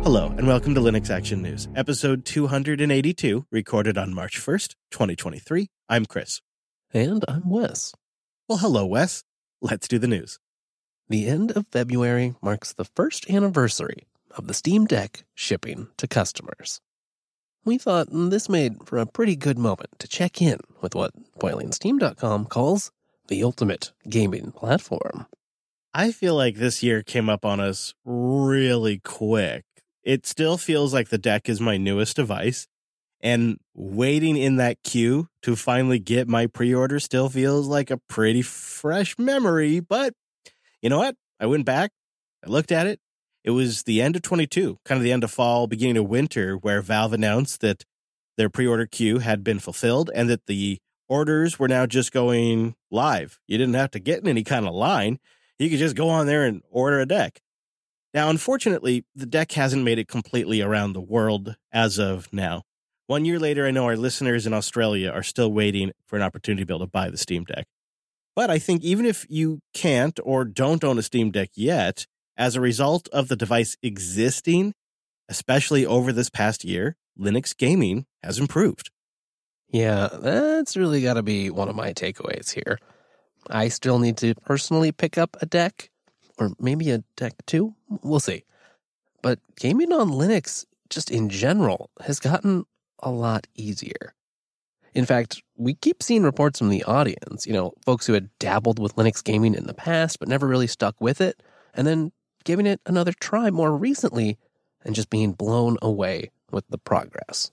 Hello, and welcome to Linux Action News, episode 282, recorded on March 1st, 2023. I'm Chris. And I'm Wes. Well, hello, Wes. Let's do the news. The end of February marks the first anniversary of the Steam Deck shipping to customers. We thought this made for a pretty good moment to check in with what BoilingSteam.com calls the ultimate gaming platform. I feel like this year came up on us really quick. It still feels like the Deck is my newest device, and waiting in that queue to finally get my pre-order still feels like a pretty fresh memory. But you know what? I went back, I looked at it. It was the end of 22, kind of the end of fall, beginning of winter, where Valve announced that their pre-order queue had been fulfilled and that the orders were now just going live. You didn't have to get in any kind of line. You could just go on there and order a Deck. Now, unfortunately, the Deck hasn't made it completely around the world as of now. 1 year later, I know our listeners in Australia are still waiting for an opportunity to be able to buy the Steam Deck. But I think even if you can't or don't own a Steam Deck yet, as a result of the device existing, especially over this past year, Linux gaming has improved. Yeah, that's really got to be one of my takeaways here. I still need to personally pick up a Deck, or maybe a Deck 2. We'll see. But gaming on Linux, just in general, has gotten a lot easier. In fact, we keep seeing reports from the audience, folks who had dabbled with Linux gaming in the past but never really stuck with it, and then giving it another try more recently and just being blown away with the progress.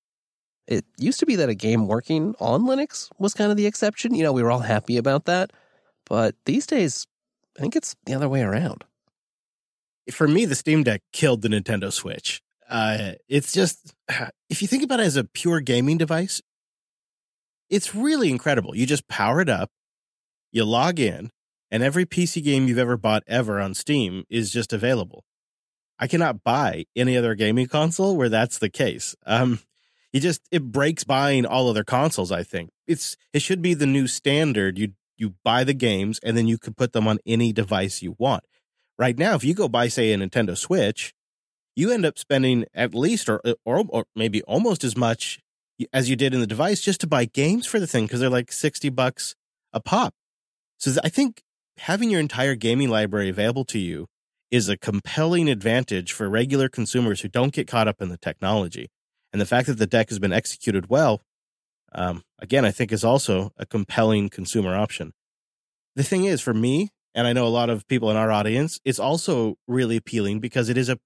It used to be that a game working on Linux was kind of the exception. We were all happy about that. But these days, I think it's the other way around. For me, the Steam Deck killed the Nintendo Switch. It's just, if you think about it as a pure gaming device, it's really incredible. You just power it up, you log in, and every PC game you've ever bought ever on Steam is just available. I cannot buy any other gaming console where that's the case. It breaks buying all other consoles, I think. It should be the new standard. You buy the games, and then you can put them on any device you want. Right now, if you go buy, say, a Nintendo Switch, you end up spending at least or maybe almost as much as you did in the device just to buy games for the thing, because they're like $60 a pop. So I think having your entire gaming library available to you is a compelling advantage for regular consumers who don't get caught up in the technology. And the fact that the Deck has been executed well, again, I think is also a compelling consumer option. The thing is, for me, and I know a lot of people in our audience, it's also really appealing because it is a